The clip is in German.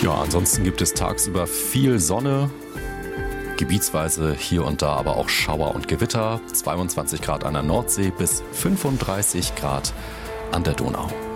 Ja, ansonsten gibt es tagsüber viel Sonne, gebietsweise hier und da aber auch Schauer und Gewitter. 22 Grad an der Nordsee bis 35 Grad an der Donau.